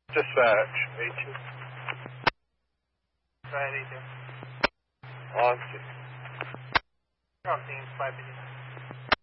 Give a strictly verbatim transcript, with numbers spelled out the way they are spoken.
Dispatch, eighteen. Right, eighteen. On scene. On scene, five fifty.